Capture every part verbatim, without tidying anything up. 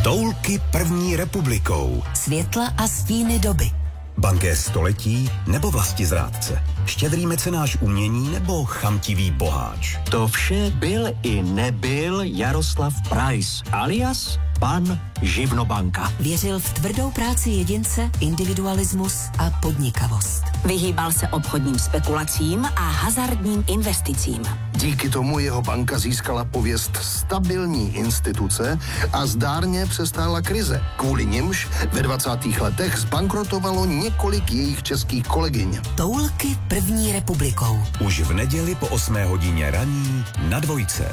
Toulky první republikou. Světla a stíny doby. Banké století nebo vlastizrádce. Štědrý mecenáš umění nebo chamtivý boháč. To vše byl i nebyl Jaroslav Preiss, alias pan Živnobanka. Věřil v tvrdou práci jedince, individualismus a podnikavost. Vyhýbal se obchodním spekulacím a hazardním investicím. Díky tomu jeho banka získala pověst stabilní instituce a zdárně přestála krize. Kvůli nimž ve dvacátých letech zbankrotovalo několik jejich českých kolegyň. Toulky první republikou. Už v neděli po osmé hodině raní na Dvojce.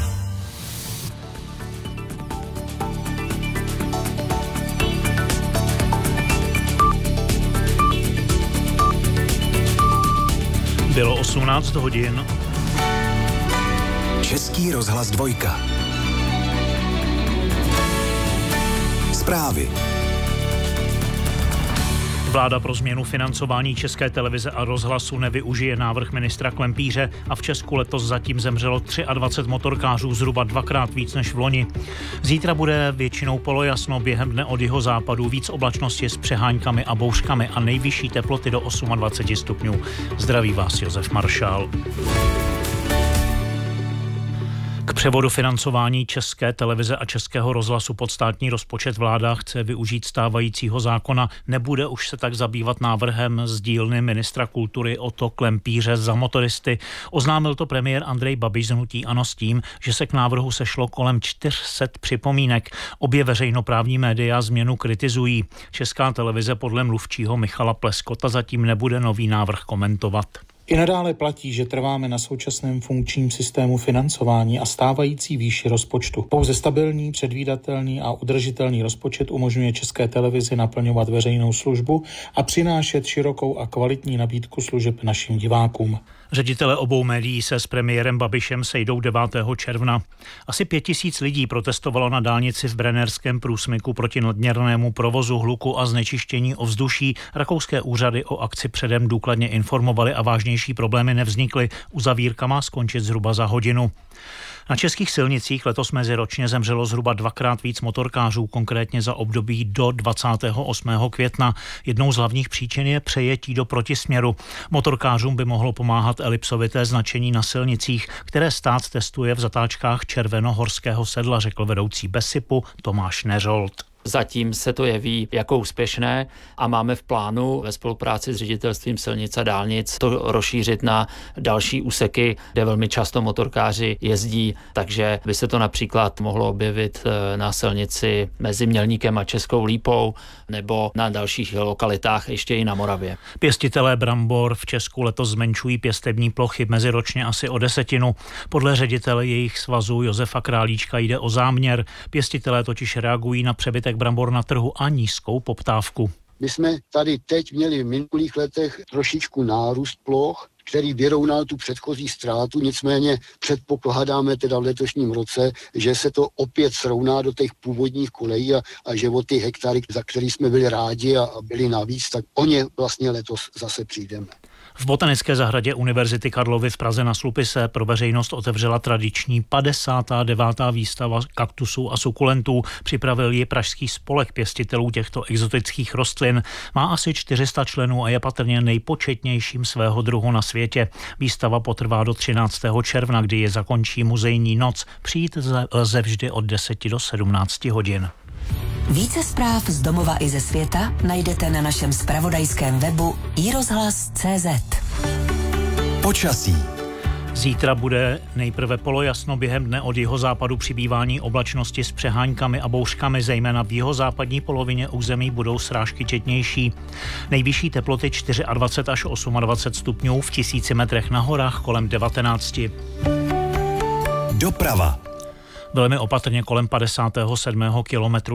Bylo osmnáct hodin. Český rozhlas dvojka. Zprávy. Vláda pro změnu financování České televize a rozhlasu nevyužije návrh ministra Klempíře a v Česku letos zatím zemřelo dvacet tři motorkářů, zhruba dvakrát víc než v loni. Zítra bude většinou polojasno, během dne od jihozápadu víc oblačnosti s přeháňkami a bouřkami a nejvyšší teploty do dvacet osm stupňů. Zdraví vás Josef Maršál. K převodu financování České televize a Českého rozhlasu pod státní rozpočet vláda chce využít stávajícího zákona, nebude už se tak zabývat návrhem z dílny ministra kultury Otto Klempíře za motoristy. Oznámil to premiér Andrej Babiš z hnutí ANO s tím, že se k návrhu sešlo kolem čtyři sta připomínek. Obě veřejnoprávní média změnu kritizují. Česká televize podle mluvčího Michala Pleskota zatím nebude nový návrh komentovat. I nadále platí, že trváme na současném funkčním systému financování a stávající výši rozpočtu. Pouze stabilní, předvídatelný a udržitelný rozpočet umožňuje České televizi naplňovat veřejnou službu a přinášet širokou a kvalitní nabídku služeb našim divákům. Ředitele obou médií se s premiérem Babišem sejdou devátého června. Asi pět tisíc lidí protestovalo na dálnici v Brennerském průsmyku proti nadměrnému provozu, hluku a znečištění ovzduší. Rakouské úřady o akci předem důkladně informovaly a vážnější problémy nevznikly. Uzavírka má skončit zhruba za hodinu. Na českých silnicích letos meziročně zemřelo zhruba dvakrát víc motorkářů, konkrétně za období do dvacátého osmého května. Jednou z hlavních příčin je přejetí do protisměru. Motorkářům by mohlo pomáhat elipsovité značení na silnicích, které stát testuje v zatáčkách červenohorského sedla, řekl vedoucí BESIPu Tomáš Neřolt. Zatím se to jeví jako úspěšné a máme v plánu ve spolupráci s ředitelstvím silnic a dálnic to rozšířit na další úseky, kde velmi často motorkáři jezdí, takže by se to například mohlo objevit na silnici mezi Mělníkem a Českou Lípou nebo na dalších lokalitách ještě i na Moravě. Pěstitelé brambor v Česku letos zmenšují pěstební plochy meziročně asi o desetinu. Podle ředitele jejich svazu Josefa Králíčka jde o záměr. Pěstitelé totiž reagují na přebytek brambor na trhu a nízkou poptávku. My jsme tady teď měli v minulých letech trošičku nárůst ploch, který vyrovnal tu předchozí ztrátu, nicméně předpokládáme teda v letošním roce, že se to opět srovná do těch původních kolejí a, a že o ty hektary, za který jsme byli rádi a, a byli navíc, tak o ně vlastně letos zase přijdeme. V Botanické zahradě Univerzity Karlovy v Praze na Slupi se pro veřejnost otevřela tradiční padesátá devátá výstava kaktusů a sukulentů. Připravil ji pražský spolek pěstitelů těchto exotických rostlin. Má asi čtyři sta členů a je patrně nejpočetnějším svého druhu na světě. Výstava potrvá do třináctého června, kdy je zakončí muzejní noc. Přijít lze vždy od deseti do sedmnácti hodin. Více zpráv z domova i ze světa najdete na našem zpravodajském webu i rozhlas tečka cé zet. Počasí. Zítra bude nejprve polojasno, během dne od jihozápadu přibývání oblačnosti s přeháňkami a bouřkami, zejména v jihozápadní polovině území budou srážky četnější. Nejvyšší teploty dvacet čtyři až dvacet osm stupňů, v tisíci metrech na horách kolem devatenáct. Doprava. Velmi opatrně kolem padesátého sedmého kilometru